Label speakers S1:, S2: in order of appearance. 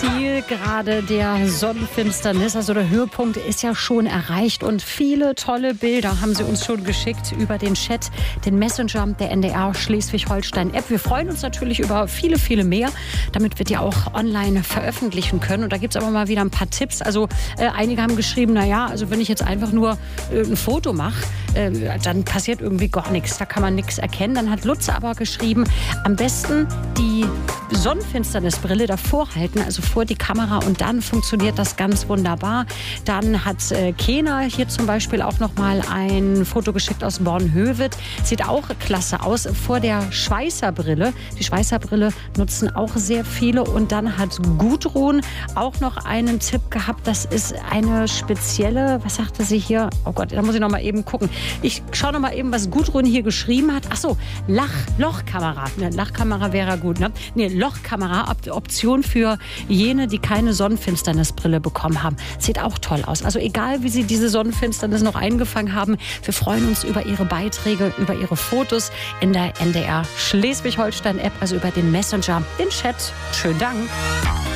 S1: Zielgerade der Sonnenfinsternis, also der Höhepunkt ist ja schon erreicht und viele tolle Bilder haben Sie uns schon geschickt über den Chat, den Messenger der NDR Schleswig-Holstein-App. Wir freuen uns natürlich über viele, viele mehr, damit wir die auch online veröffentlichen können. Und da gibt es aber mal wieder ein paar Tipps. Also einige haben geschrieben, also wenn ich jetzt einfach nur ein Foto mache, dann passiert irgendwie gar nichts, da kann man nichts erkennen. Dann hat Lutz aber geschrieben, am besten die Sonnenfinsternisbrille davor halten, also vor die Kamera, und dann funktioniert das ganz wunderbar. Dann hat Kena hier zum Beispiel auch noch mal ein Foto geschickt aus Bornhöved. Sieht auch klasse aus vor der Schweißerbrille. Die Schweißerbrille nutzen auch sehr viele. Und dann hat Gudrun auch noch einen Tipp gehabt. Das ist eine spezielle, was sagte sie hier? Oh Gott, da muss ich noch mal eben gucken. Ich schaue noch mal eben, was Gudrun hier geschrieben hat. Ach so, Lochkamera. Lachkamera wäre gut, ne? Nee, Lochkamera, Option für jene, die keine Sonnenfinsternisbrille bekommen haben. Sieht auch toll aus. Also egal, wie Sie diese Sonnenfinsternis noch eingefangen haben, wir freuen uns über Ihre Beiträge, über Ihre Fotos in der NDR Schleswig-Holstein-App, also über den Messenger, den Chat. Schönen Dank.